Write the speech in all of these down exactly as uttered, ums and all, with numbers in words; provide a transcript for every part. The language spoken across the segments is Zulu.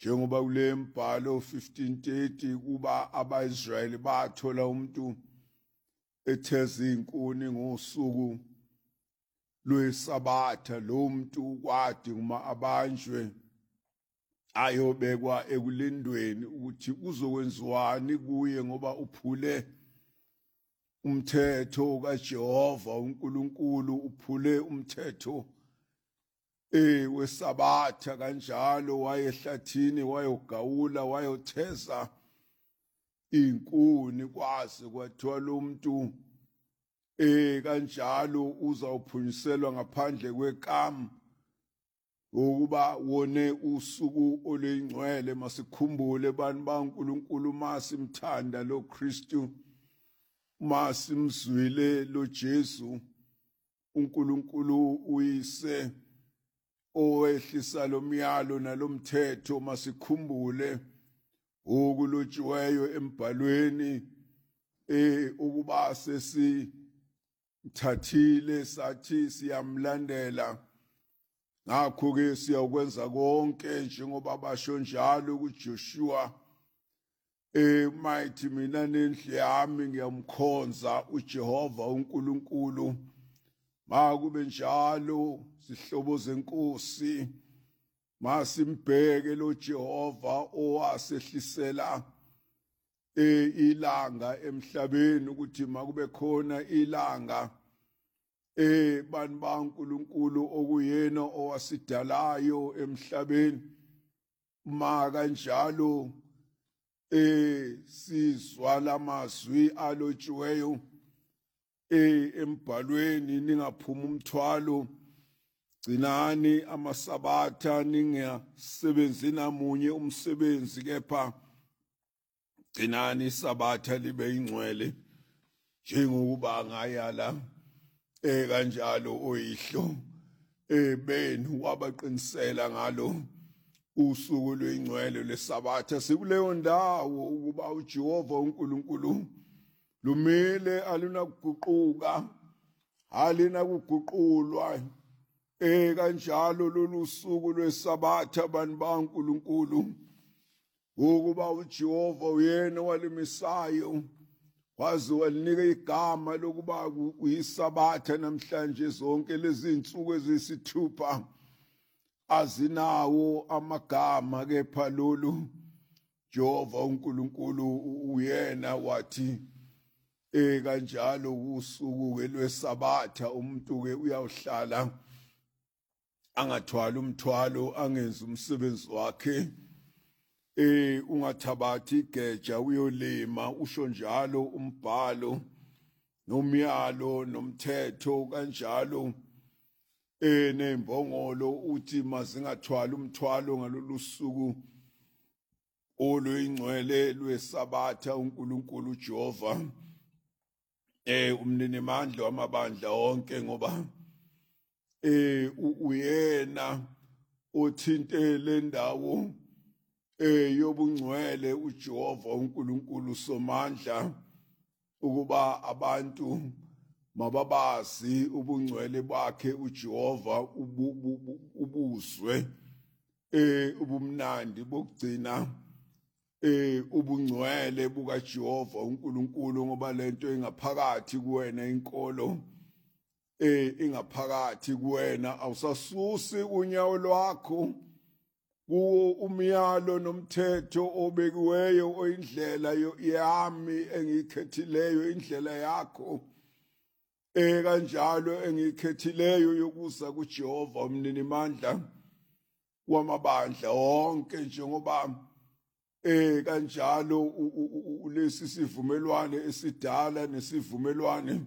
njengoba kule mbhalo fifteen thirty kuba abaIsrayeli bathola umuntu etheza inkuni ngosuku lwesabatha, lo muntu kwadi uma abanjwe ayobekwa ekulindweni ukuthi kuzokwenziwani kuye ngoba uphule umthetho kaJehova uNkulunkulu, uphule umthetho eh wesabatha. Kanjalo wayehlathini wayogawula wayotheza inkuni, kwaze kwathiwa lo muntu eh kanjalo uzawuphunyuselwa ngaphandle kwekamu ukuba wone usuku oluyingcwele. Masikhumbule bantu baNkulunkulu, masimthanda lo Kristu, masimzwile lo Jesu uNkulunkulu uyise owehlisa lo myalo nalomthetho, masikhumbule okulotshiweyo embhalweni eh ukuba sesithathile sathi siyamlandela. Ngakho-ke siyakwenza konke njengoba basho njalo kuJoshua, eh mighty mina nendlu yami ngiyamkhonza uJehova uNkulunkulu. Makube njalo sihlobo zenkosi, masimbheke lo Jehova owasehlisela eh ilanga emhlabeni ukuthi makube khona ilanga eh bantu baNkulunkulu okuyena owasidalayo emhlabeni. Ma kanjalo eh sizwa lamazwi alotshiweyo eh embhalweni, ningaphuma umthwalo, gcinani amasabatha, ningasebenzi namunye umsebenzi, kepha gcinani isabatha libe ingcwele njengokuba ngayala eh kanjalo oyihlo eh benu wabaqinisela ngalo usuku lwengcwele lesabatha. Sikuleyo ndawo ukuba uJehova uNkulunkulu lumile, alunakuguquka, alinakuguqulwa eh kanjalo lolu suku lwesabatha bantu baNkulunkulu, ukuba uJehova uyena walimisayo waze walinika igama lokuba kuyisabatha. Namhlanje zonke lezi insuku eziyisithupha azinawo amagama, kepha lolu Jehova uNkulunkulu uyena wathi eh kanjalo usuku lwesabatha umuntu ke uyawuhlala angathwala umthwalo, angenzi umsebenzi wakhe. Eh ungathabathi igeja uyolima, usho njalo umbhalo nomyalo nomthetho. Kanjalo eh nembongolo uthi mazingathwala umthwalo ngalolu suku oluyingcwele lwesabatha. uNkulunkulu uJehova eh umnini mandla wamabandla onke, ngoba eh uyena othintele ndawo eh yobungcwele uJehova uNkulunkulu somandla, ukuba abantu mababazi ubungcwele bakhe uJehova, ubuzwe eh ubumnandi bokugcina eh ubungcwele bukaJehova uNkulunkulu, ngoba lento engaphakathi kuwena, inkolo eh ingaphakathi kuwena, awusasusi unyawo lwakho kuwo umyalo nomthetho obekiweyo oyindlela yami engiyikhethileyo, indlela yakho eh kanjalo engiyikhethileyo yokuza kuJehova umnini mandla wamabandla onke. Njengoba eh kanjalo lesi sivumelwane esidala nesivumelwane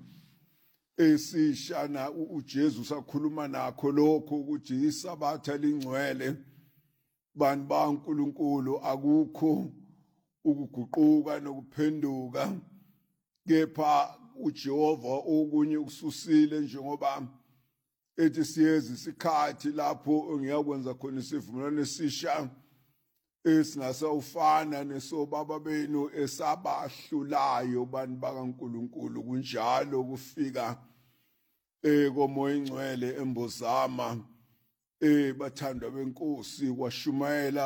esishana uJesu sakhuluma nakho lokho ukuthi isabatha lingcwele. Bantu baNkulunkulu, akukho ukuguquka nokuphenduka, kepha uJehova okunye ukususile, njengoba ethi siyeza isikhathi lapho ngiyakwenza khona isivumelwano esisha esingasawufana nesobaba benu esabahlulayo bantu bakaNkulunkulu. Kunjalo kufika eh komoya ingcwele embozama eh bathandwa benkosi kwashumayela